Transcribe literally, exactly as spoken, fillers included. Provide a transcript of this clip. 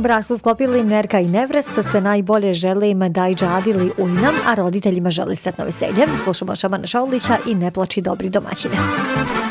Brak su sklopili Nerka i Nevres, sve najbolje žele im Dajđa Adili Ujnam, a roditeljima želi sretno veselje. Slušamo Šabana Šaulića i Ne plači dobri domaćine.